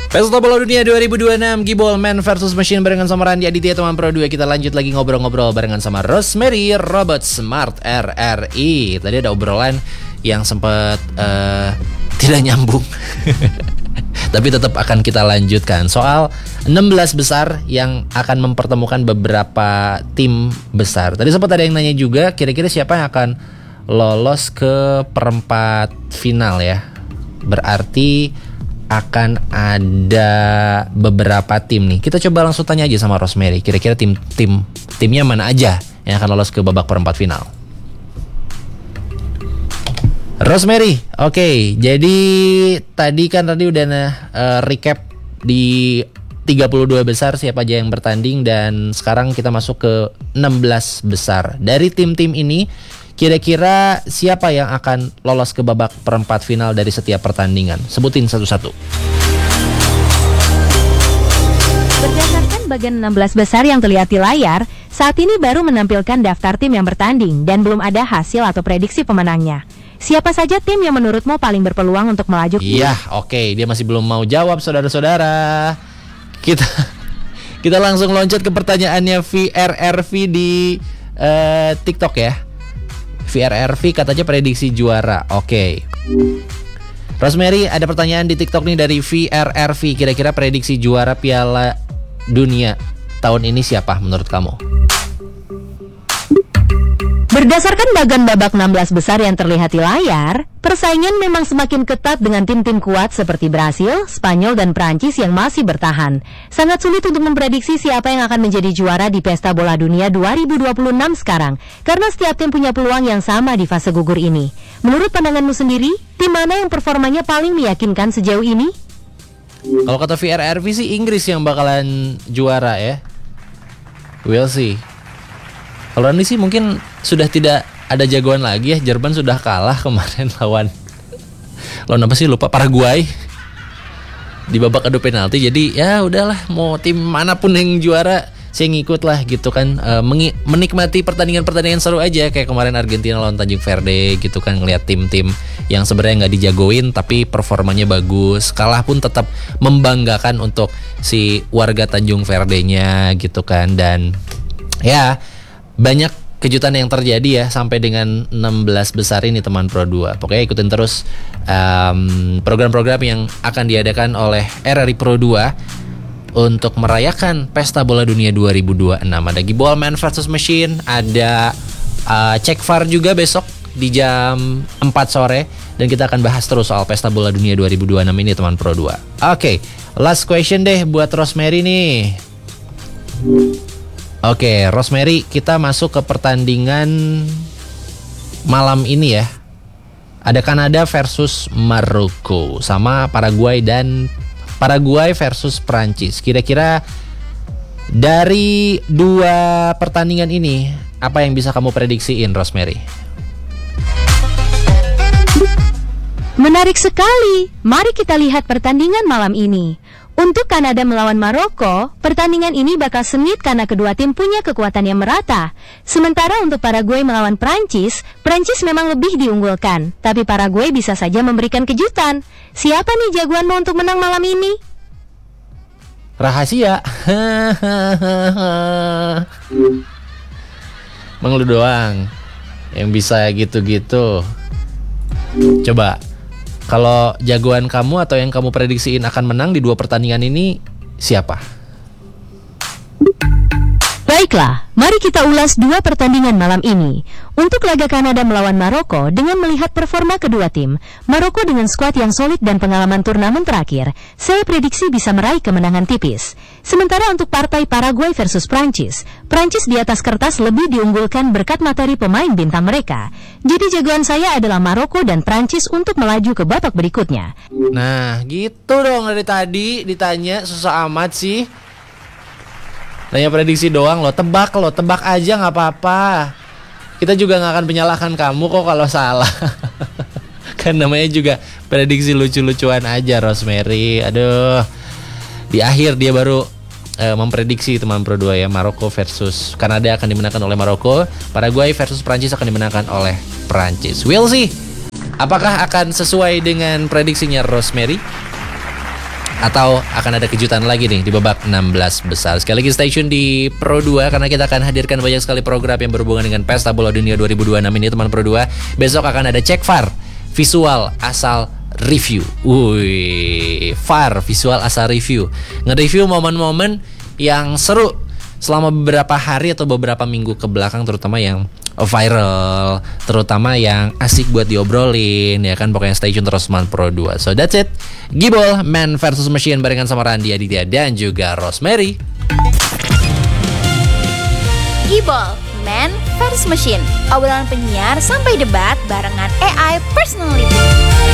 Pesta Bola Dunia 2026 Gibol Man versus Machine barengan sama Randy Aditya teman Pro 2. Kita lanjut lagi ngobrol-ngobrol barengan sama Rosemary Robot Smart RRI. Tadi ada obrolan yang sempat tidak nyambung. Tapi tetap akan kita lanjutkan soal 16 besar yang akan mempertemukan beberapa tim besar. Tadi sempat ada yang nanya juga kira-kira siapa yang akan lolos ke perempat final ya. Berarti akan ada beberapa tim nih. Kita coba langsung tanya aja sama Rosemary. Kira-kira timnya mana aja yang akan lolos ke babak perempat final. Rosemary, oke. Jadi tadi udah recap di 32 besar siapa aja yang bertanding. Dan sekarang kita masuk ke 16 besar. Dari tim-tim ini kira-kira siapa yang akan lolos ke babak perempat final dari setiap pertandingan? Sebutin satu-satu. Berdasarkan bagian 16 besar yang terlihat di layar, saat ini baru menampilkan daftar tim yang bertanding dan belum ada hasil atau prediksi pemenangnya. Siapa saja tim yang menurutmu paling berpeluang untuk melaju? Iya, oke. Dia masih belum mau jawab, saudara-saudara. Kita langsung loncat ke pertanyaannya VRRV di TikTok ya. VRRV katanya prediksi juara. Oke. Rosemary, ada pertanyaan di TikTok nih dari VRRV. Kira-kira prediksi juara Piala Dunia tahun ini siapa menurut kamu? Berdasarkan bagian babak 16 besar yang terlihat di layar, persaingan memang semakin ketat dengan tim-tim kuat seperti Brasil, Spanyol, dan Prancis yang masih bertahan. Sangat sulit untuk memprediksi siapa yang akan menjadi juara di Pesta Bola Dunia 2026 sekarang, karena setiap tim punya peluang yang sama di fase gugur ini. Menurut pandanganmu sendiri, tim mana yang performanya paling meyakinkan sejauh ini? Kalau kata VRRV sih Inggris yang bakalan juara ya. We'll see. Kalau Randy sih mungkin sudah tidak ada jagoan lagi ya. Jerman sudah kalah kemarin lawan apa sih lupa, Paraguay di babak adu penalti. Jadi ya udahlah, mau tim manapun yang juara saya ngikut lah gitu kan. Menikmati pertandingan seru aja kayak kemarin Argentina lawan Tanjung Verde gitu kan, ngelihat tim-tim yang sebenarnya nggak dijagoin tapi performanya bagus. Kalah pun tetap membanggakan untuk si warga Tanjung Verde-nya gitu kan. Dan ya banyak kejutan yang terjadi ya sampai dengan 16 besar ini teman Pro 2. Pokoknya ikutin terus program-program yang akan diadakan oleh RRI Pro 2 untuk merayakan Pesta Bola Dunia 2026. Ada Gibol Man versus Machine, ada Cek VAR juga besok di jam 4 sore. Dan kita akan bahas terus soal Pesta Bola Dunia 2026 ini teman Pro 2. Oke, last question deh buat Rosemary nih. Oke, Rosemary, kita masuk ke pertandingan malam ini ya. Ada Kanada versus Maroko sama Paraguay versus Prancis. Kira-kira dari dua pertandingan ini apa yang bisa kamu prediksiin, Rosemary? Menarik sekali. Mari kita lihat pertandingan malam ini. Untuk Kanada melawan Maroko, pertandingan ini bakal sengit karena kedua tim punya kekuatan yang merata. Sementara untuk Paraguay melawan Prancis memang lebih diunggulkan, tapi Paraguay bisa saja memberikan kejutan. Siapa nih jagoanmu untuk menang malam ini? Rahasia. Emang lu doang yang bisa gitu-gitu. Coba, kalau jagoan kamu atau yang kamu prediksiin akan menang di dua pertandingan ini siapa? Baiklah, mari kita ulas dua pertandingan malam ini. Untuk laga Kanada melawan Maroko, dengan melihat performa kedua tim, Maroko dengan skuad yang solid dan pengalaman turnamen terakhir, saya prediksi bisa meraih kemenangan tipis. Sementara untuk partai Paraguay versus Prancis di atas kertas lebih diunggulkan berkat materi pemain bintang mereka. Jadi jagoan saya adalah Maroko dan Prancis untuk melaju ke babak berikutnya. Nah, gitu dong, dari tadi ditanya susah amat sih. Nanya prediksi doang lo, tebak aja nggak apa-apa. Kita juga nggak akan menyalahkan kamu kok kalau salah. Kan namanya juga prediksi lucu-lucuan aja, Rosemary. Aduh, di akhir dia baru memprediksi teman Pro 2 ya. Maroko versus Kanada akan dimenangkan oleh Maroko, Paraguay versus Prancis akan dimenangkan oleh Prancis. We'll see. Apakah akan sesuai dengan prediksinya Rosemary? atau akan ada kejutan lagi nih di babak 16 besar. Sekali lagi stay tune di Pro 2 karena kita akan hadirkan banyak sekali program yang berhubungan dengan Pesta Bola Dunia 2026 ini teman Pro 2. Besok akan ada cek VAR visual asal review. VAR visual asal review. Nge-review momen-momen yang seru selama beberapa hari atau beberapa minggu ke belakang, terutama yang viral, terutama yang asik buat diobrolin, ya kan. Pokoknya stay tune terus teman Pro 2. So that's it. Gibol Man versus Machine barengan sama Randy Aditya dan juga Rosemary. Gibol Man versus Machine, obrolan penyiar sampai debat barengan AI Personality.